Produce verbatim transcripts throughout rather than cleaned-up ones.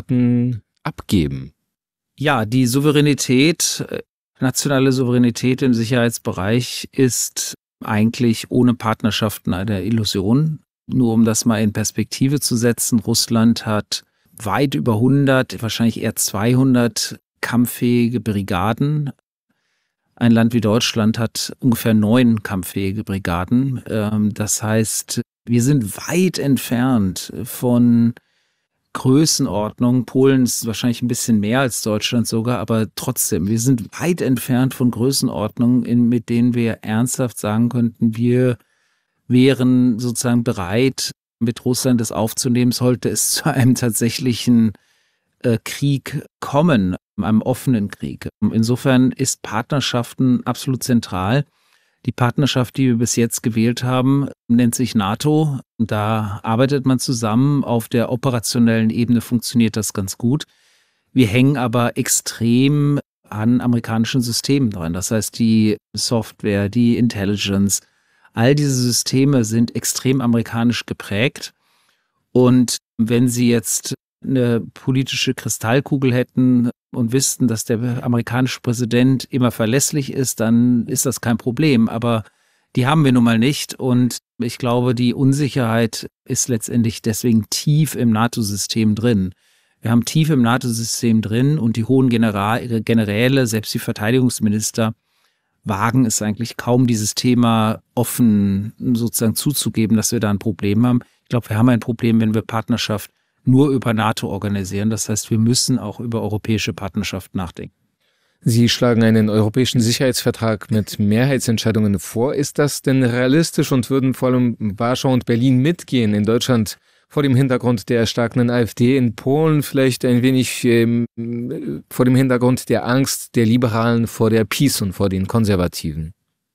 Staaten abgeben? Ja, die Souveränität, nationale Souveränität im Sicherheitsbereich ist eigentlich ohne Partnerschaften eine Illusion. Nur um das mal in Perspektive zu setzen, Russland hat weit über hundert, wahrscheinlich eher zweihundert kampffähige Brigaden. Ein Land wie Deutschland hat ungefähr neun kampffähige Brigaden. Das heißt, wir sind weit entfernt von Größenordnung. Polen ist wahrscheinlich ein bisschen mehr als Deutschland sogar, aber trotzdem, wir sind weit entfernt von Größenordnungen, mit denen wir ernsthaft sagen könnten, wir wären sozusagen bereit, mit Russland das aufzunehmen, sollte es zu einem tatsächlichen äh, Krieg kommen, einem offenen Krieg. Insofern ist Partnerschaften absolut zentral. Die Partnerschaft, die wir bis jetzt gewählt haben, nennt sich NATO. Da arbeitet man zusammen. Auf der operationellen Ebene funktioniert das ganz gut. Wir hängen aber extrem an amerikanischen Systemen dran. Das heißt, die Software, die Intelligence, all diese Systeme sind extrem amerikanisch geprägt. Und wenn Sie jetzt eine politische Kristallkugel hätten und wüssten, dass der amerikanische Präsident immer verlässlich ist, dann ist das kein Problem. Aber die haben wir nun mal nicht. Und ich glaube, die Unsicherheit ist letztendlich deswegen tief im NATO-System drin. Wir haben tief im NATO-System drin und die hohen General, Generäle, selbst die Verteidigungsminister, wagen es eigentlich kaum, dieses Thema offen sozusagen zuzugeben, dass wir da ein Problem haben. Ich glaube, wir haben ein Problem, wenn wir Partnerschaft nur über NATO organisieren. Das heißt, wir müssen auch über europäische Partnerschaft nachdenken. Sie schlagen einen europäischen Sicherheitsvertrag mit Mehrheitsentscheidungen vor. Ist das denn realistisch und würden vor allem Warschau und Berlin mitgehen? In Deutschland vor dem Hintergrund der erstarkenden AfD, in Polen vielleicht ein wenig ähm, vor dem Hintergrund der Angst der Liberalen vor der PiS und vor den Konservativen?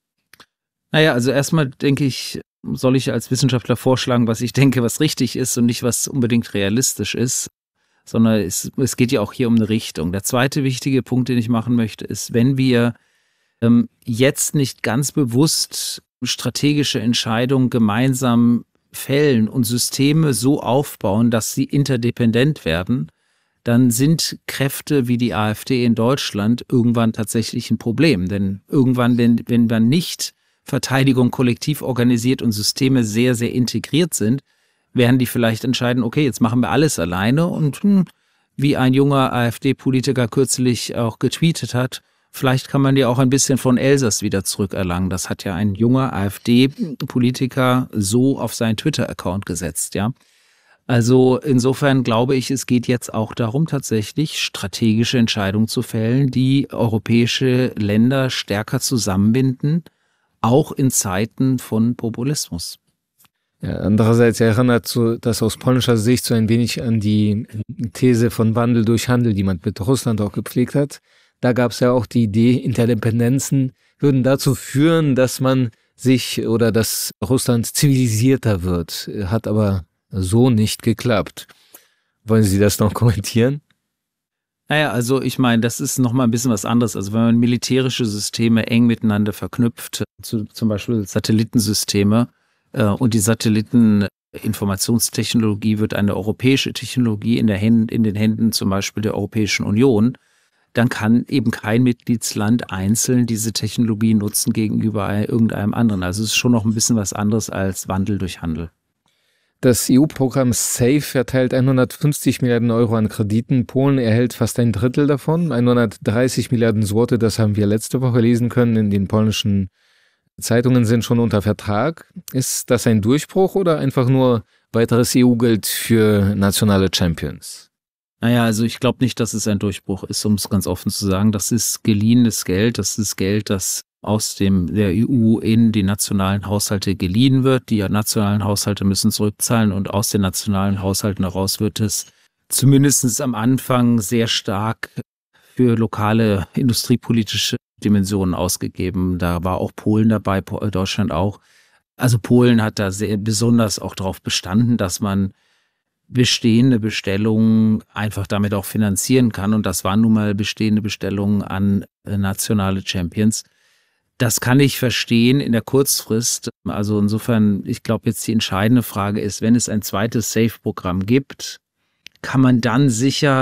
Naja, also erstmal denke ich, soll ich als Wissenschaftler vorschlagen, was ich denke, was richtig ist und nicht, was unbedingt realistisch ist, sondern es, es geht ja auch hier um eine Richtung. Der zweite wichtige Punkt, den ich machen möchte, ist, wenn wir ähm, jetzt nicht ganz bewusst strategische Entscheidungen gemeinsam fällen und Systeme so aufbauen, dass sie interdependent werden, dann sind Kräfte wie die AfD in Deutschland irgendwann tatsächlich ein Problem. Denn irgendwann, wenn, wenn man nicht Verteidigung kollektiv organisiert und Systeme sehr, sehr integriert sind, werden die vielleicht entscheiden, okay, jetzt machen wir alles alleine und hm, wie ein junger AfD-Politiker kürzlich auch getweetet hat, vielleicht kann man ja auch ein bisschen von Elsass wieder zurückerlangen. Das hat ja ein junger AfD-Politiker so auf seinen Twitter-Account gesetzt, ja. Also insofern glaube ich, es geht jetzt auch darum, tatsächlich strategische Entscheidungen zu fällen, die europäische Länder stärker zusammenbinden, auch in Zeiten von Populismus. Ja, andererseits erinnert so, das aus polnischer Sicht so ein wenig an die These von Wandel durch Handel, die man mit Russland auch gepflegt hat. Da gab es ja auch die Idee, Interdependenzen würden dazu führen, dass man sich oder dass Russland zivilisierter wird. Hat aber so nicht geklappt. Wollen Sie das noch kommentieren? Naja, also ich meine, das ist nochmal ein bisschen was anderes. Also wenn man militärische Systeme eng miteinander verknüpft, zu, zum Beispiel Satellitensysteme, äh, und die Satelliteninformationstechnologie wird eine europäische Technologie in, der Händ, in den Händen zum Beispiel der Europäischen Union, dann kann eben kein Mitgliedsland einzeln diese Technologie nutzen gegenüber irgendeinem anderen. Also es ist schon noch ein bisschen was anderes als Wandel durch Handel. Das E U-Programm SAFE verteilt hundertfünfzig Milliarden Euro an Krediten. Polen erhält fast ein Drittel davon, hundertdreißig Milliarden Zloty, das haben wir letzte Woche lesen können. In den polnischen Zeitungen sind schon unter Vertrag. Ist das ein Durchbruch oder einfach nur weiteres E U-Geld für nationale Champions? Naja, also ich glaube nicht, dass es ein Durchbruch ist, um es ganz offen zu sagen. Das ist geliehenes Geld, das ist Geld, das aus dem der E U in die nationalen Haushalte geliehen wird. Die nationalen Haushalte müssen zurückzahlen und aus den nationalen Haushalten heraus wird es zumindest am Anfang sehr stark für lokale industriepolitische Dimensionen ausgegeben. Da war auch Polen dabei, Deutschland auch. Also Polen hat da sehr besonders auch darauf bestanden, dass man bestehende Bestellungen einfach damit auch finanzieren kann. Und das waren nun mal bestehende Bestellungen an nationale Champions. Das kann ich verstehen in der Kurzfrist. Also insofern, ich glaube jetzt die entscheidende Frage ist, wenn es ein zweites SAFE-Programm gibt, kann man dann sicher